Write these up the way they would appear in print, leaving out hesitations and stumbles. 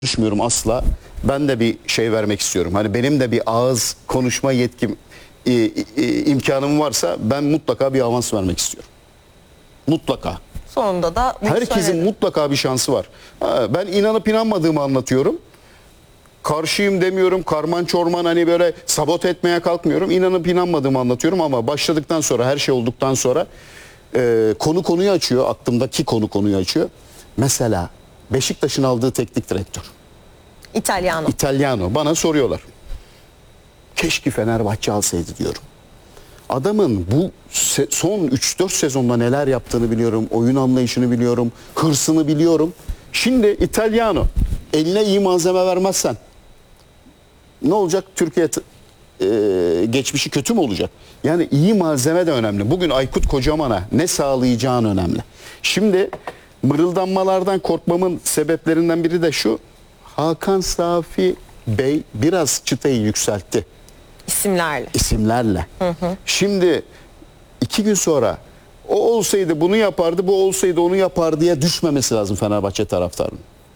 Düşmüyorum asla. Ben de bir şey vermek istiyorum. Hani benim de bir ağız konuşma yetkim, imkanım varsa ben mutlaka bir avans vermek istiyorum. Mutlaka. Sonunda da bunu Herkesin söyledi. mutlaka bir şansı var. Ben inanıp inanmadığımı anlatıyorum. Karşıyım demiyorum. Karman çorman hani böyle sabote etmeye kalkmıyorum. İnanıp inanmadığımı anlatıyorum ama başladıktan sonra, her şey olduktan sonra konu konuyu açıyor. Aklımdaki konu konuyu açıyor. Mesela Beşiktaş'ın aldığı teknik direktör. İtalyano. Bana soruyorlar. Keşke Fenerbahçe alsaydı diyorum. Adamın bu son 3-4 sezonda neler yaptığını biliyorum. Oyun anlayışını biliyorum. Hırsını biliyorum. Şimdi İtalyano eline iyi malzeme vermezsen ne olacak? Türkiye geçmişi kötü mü olacak? Yani iyi malzeme de önemli. Bugün Aykut Kocaman'a ne sağlayacağın önemli. Şimdi mırıldanmalardan korkmamın sebeplerinden biri de şu. Hakan Safi Bey biraz çıtayı yükseltti. İsimlerle. Şimdi 2 gün sonra o olsaydı bunu yapardı, bu olsaydı onu yapar diye düşmemesi lazım Fenerbahçe taraftarının.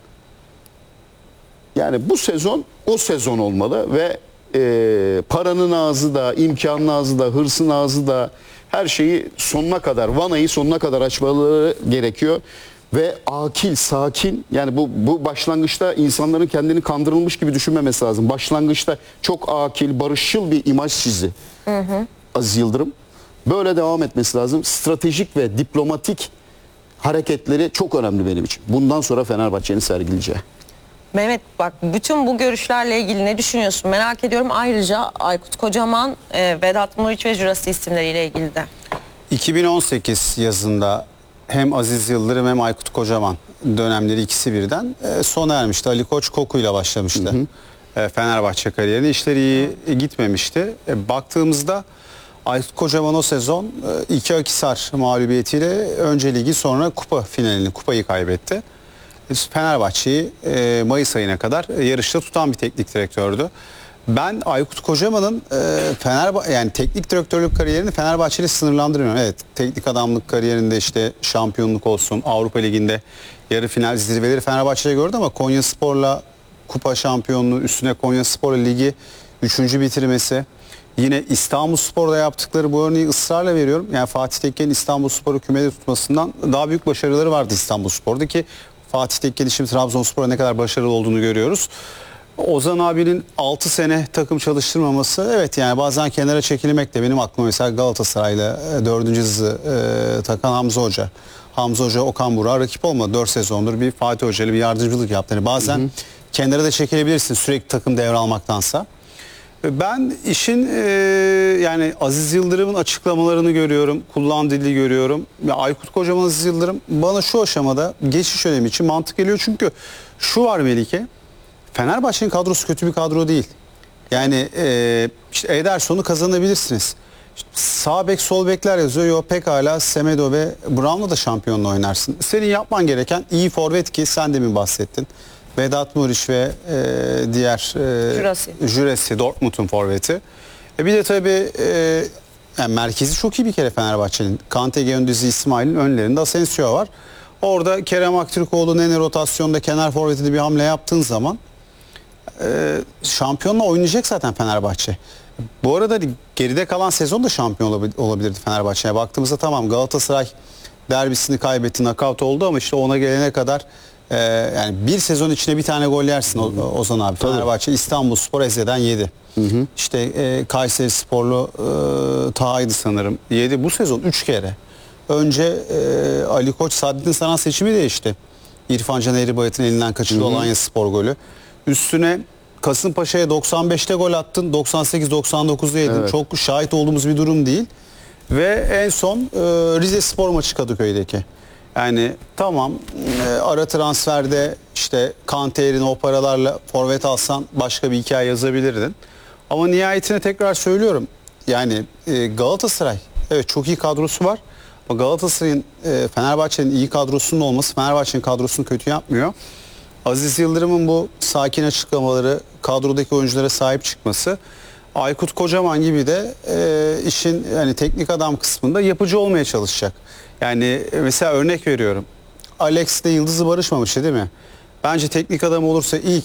Yani bu sezon o sezon olmalı ve paranın ağzı da, imkanın ağzı da, hırsın ağzı da her şeyi sonuna kadar, vanayı sonuna kadar açmaları gerekiyor. Ve akil, sakin, yani bu başlangıçta insanların kendini kandırılmış gibi düşünmemesi lazım. Başlangıçta çok akil, barışçıl bir imaj çizdi Aziz Yıldırım. Böyle devam etmesi lazım. Stratejik ve diplomatik hareketleri çok önemli benim için. Bundan sonra Fenerbahçe'nin sergileyeceği. Mehmet, bak, bütün bu görüşlerle ilgili ne düşünüyorsun merak ediyorum. Ayrıca Aykut Kocaman, Vedat Muriç ve Jurası isimleriyle ilgili de. 2018 yazında hem Aziz Yıldırım hem Aykut Kocaman dönemleri ikisi birden sona ermişti. Ali Koç Koku'yla başlamıştı Fenerbahçe kariyerini. İşleri iyi gitmemişti. Baktığımızda Aykut Kocaman o sezon 2 Akhisar mağlubiyetiyle önce ligi sonra kupa finalini, kupayı kaybetti. Fenerbahçe'yi Mayıs ayına kadar yarışta tutan bir teknik direktördü. Ben Aykut Kocaman'ın yani teknik direktörlük kariyerini Fenerbahçe'yle sınırlandırmıyorum. Evet, teknik adamlık kariyerinde işte şampiyonluk olsun, Avrupa Ligi'nde yarı final zirveleri Fenerbahçe'de gördü ama Konyaspor'la kupa şampiyonluğu, üstüne Konyaspor'la ligi 3. bitirmesi, yine İstanbulspor'da yaptıkları bu örneği ısrarla veriyorum. Yani Fatih Tekke'nin İstanbulspor'u kümede tutmasından daha büyük başarıları vardı İstanbulspor'da ki Fatih Tekke'nin şimdi Trabzonspor'a ne kadar başarılı olduğunu görüyoruz. Ozan abinin 6 sene takım çalıştırmaması, evet, yani bazen kenara çekilmek de benim aklıma mesela Galatasaray'la 4. yıldızı takan Hamza Hoca. Hamza Hoca Okan Burak'a rakip olmadı. 4 sezondur bir Fatih Hoca'yla bir yardımcılık yaptı. Yani bazen kenara da çekilebilirsin sürekli takım devralmaktansa. Ben işin yani Aziz Yıldırım'ın açıklamalarını görüyorum, kullandığı dili görüyorum. Ya Aykut Kocaman, Aziz Yıldırım bana şu aşamada geçiş önemi için mantık geliyor. Çünkü şu var Melike, Fenerbahçe'nin kadrosu kötü bir kadro değil. Yani işte Ederson'u kazanabilirsiniz. İşte sağ bek sol bekler yazıyor. Yok, pekala Semedo ve Brown'la da şampiyonla oynarsın. Senin yapman gereken iyi forvet ki sen de mi bahsettin? Vedat Muriç ve diğer Jurası Dortmund'un forveti. Bir de tabii yani merkezi çok iyi bir kere Fenerbahçe'nin. Kante, Gündüz'ü, İsmail'in önlerinde Asensio var. Orada Kerem Aktürkoğlu Nene rotasyonda kenar forvetinde bir hamle yaptığın zaman şampiyonla oynayacak zaten Fenerbahçe. Bu arada geride kalan sezon da şampiyon olabilirdi Fenerbahçe'ye. Baktığımızda tamam, Galatasaray derbisini kaybetti, nakavt oldu ama işte ona gelene kadar yani bir sezon içinde bir tane gol yersin Ozan abi. Fenerbahçe İstanbulspor Eze'den yedi. İşte Kayserisporlu Taha'ydı sanırım. Yedi. Bu sezon 3 kere. Önce Ali Koç Saadettin Saran seçimi değişti. İrfan Can Eğribayat'ın elinden kaçırdı Alanyaspor golü. Üstüne Kasımpaşa'ya 95'te gol attın, 98-99'da yedin. Evet. Çok şahit olduğumuz bir durum değil. Ve en son Rizespor maçı Kadıköy'deki. Yani tamam, ara transferde işte Kante yerine o paralarla forvet alsan başka bir hikaye yazabilirdin. Ama nihayetine tekrar söylüyorum. Yani Galatasaray evet çok iyi kadrosu var. Ama Galatasaray'ın Fenerbahçe'nin iyi kadrosunun olması Fenerbahçe'nin kadrosunu kötü yapmıyor. Aziz Yıldırım'ın bu sakin açıklamaları, kadrodaki oyunculara sahip çıkması, Aykut Kocaman gibi de işin yani teknik adam kısmında yapıcı olmaya çalışacak. Yani mesela örnek veriyorum. Alex ile Yıldız'ı barışmamıştı değil mi? Bence teknik adam olursa ilk